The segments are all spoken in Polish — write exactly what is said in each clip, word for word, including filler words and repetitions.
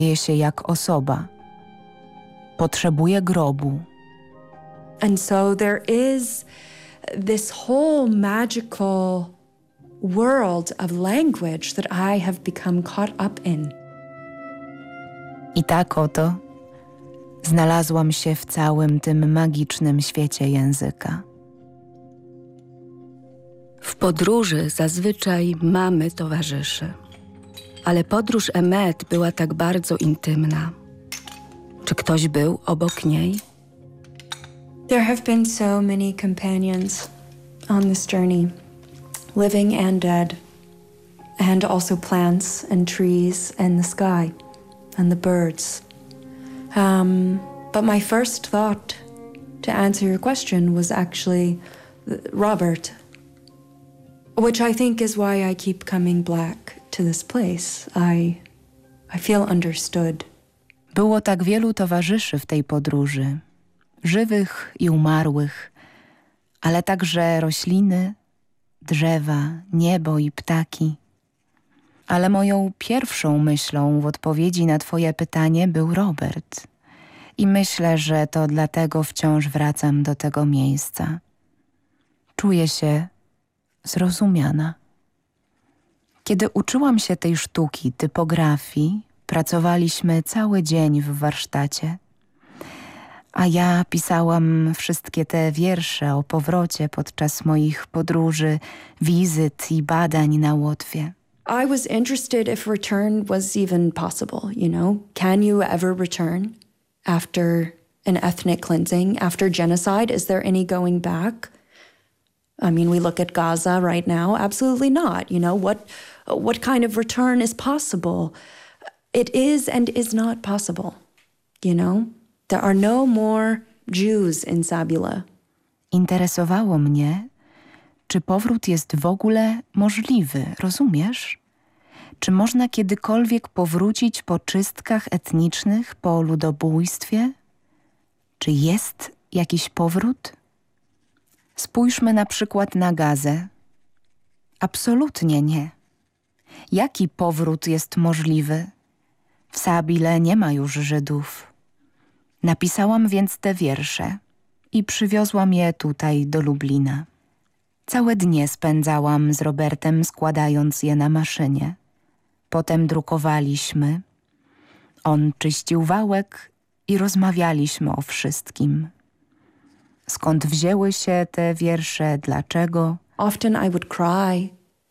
Je się jak osoba. Potrzebuje grobu. And so there is this whole magical world of language that I have become caught up in. I tak oto znalazłam się w całym tym magicznym świecie języka. W podróży zazwyczaj mamy towarzyszy, ale podróż Emmet była tak bardzo intymna. Czy ktoś był obok niej? There have been so many companions on this journey, living and dead, and also plants and trees and the sky and the birds. Um, but my first thought to answer your question was actually Robert, which I think is why I keep coming back to this place. I, I feel understood. Było tak wielu towarzyszy w tej podróży, żywych i umarłych, ale także rośliny, drzewa, niebo i ptaki. Ale moją pierwszą myślą w odpowiedzi na twoje pytanie był Robert. I myślę, że to dlatego wciąż wracam do tego miejsca. Czuję się zrozumiana. Kiedy uczyłam się tej sztuki, typografii, pracowaliśmy cały dzień w warsztacie. A ja pisałam wszystkie te wiersze o powrocie podczas moich podróży, wizyt i badań na Łotwie. I was interested if return was even possible, you know? Can you ever return after an ethnic cleansing, after genocide? Is there any going back? I mean, we look at Gaza right now, absolutely not. You know, what, what kind of return is possible? It is and is not possible, you know? There are no more Jews in Sabila. Interesowało mnie, czy powrót jest w ogóle możliwy, rozumiesz? Czy można kiedykolwiek powrócić po czystkach etnicznych, po ludobójstwie? Czy jest jakiś powrót? Spójrzmy na przykład na Gazę. Absolutnie nie. Jaki powrót jest możliwy? W Sabile nie ma już Żydów. Napisałam więc te wiersze i przywiozłam je tutaj do Lublina. Całe dnie spędzałam z Robertem, składając je na maszynie. Potem drukowaliśmy. On czyścił wałek i rozmawialiśmy o wszystkim. Skąd wzięły się te wiersze, dlaczego? Often I would cry.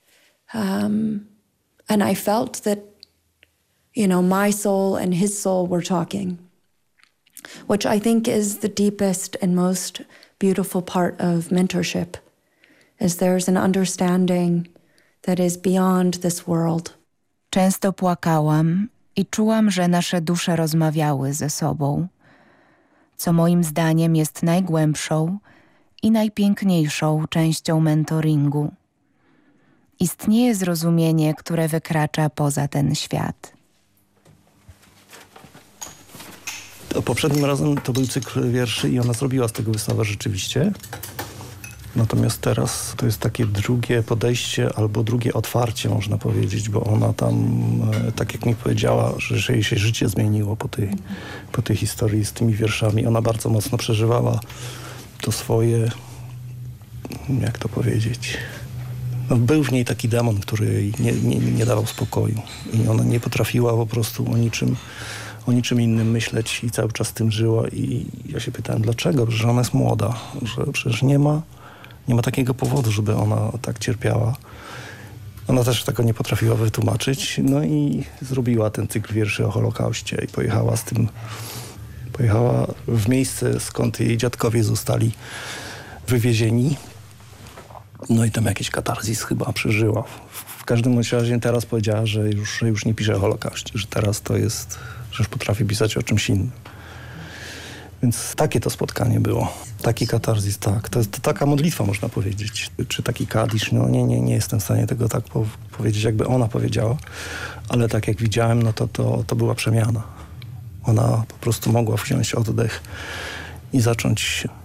Um, and I felt that, you know, my soul and his soul were talking. Which I think is the deepest and most beautiful part of mentorship, is there's an understanding that is beyond this world. Często płakałam i czułam, że nasze dusze rozmawiały ze sobą, co moim zdaniem jest najgłębszą i najpiękniejszą częścią mentoringu. Istnieje zrozumienie, które wykracza poza ten świat. To poprzednim razem to był cykl wierszy i ona zrobiła z tego wystawę rzeczywiście. Natomiast teraz to jest takie drugie podejście albo drugie otwarcie, można powiedzieć, bo ona tam, tak jak mi powiedziała, że jej się życie zmieniło po tej, po tej historii z tymi wierszami. Ona bardzo mocno przeżywała to swoje, jak to powiedzieć, no, był w niej taki demon, który jej nie, nie, nie dawał spokoju i ona nie potrafiła po prostu o niczym o niczym innym myśleć i cały czas tym żyła i ja się pytałem, dlaczego? Że ona jest młoda, że przecież nie ma, nie ma takiego powodu, żeby ona tak cierpiała. Ona też tego nie potrafiła wytłumaczyć, no i zrobiła ten cykl wierszy o Holokauście i pojechała z tym, pojechała w miejsce, skąd jej dziadkowie zostali wywiezieni. No i tam jakiś katarzis chyba przeżyła. W każdym razie teraz powiedziała, że już, że już nie pisze o Holokauście, że teraz to jest, że już potrafi pisać o czymś innym. Więc takie to spotkanie było. Taki katarzis, tak. To jest to taka modlitwa, można powiedzieć. Czy taki kadisz, no nie, nie, nie jestem w stanie tego tak po powiedzieć, jakby ona powiedziała. Ale tak jak widziałem, no to, to, to była przemiana. Ona po prostu mogła wziąć oddech i zacząć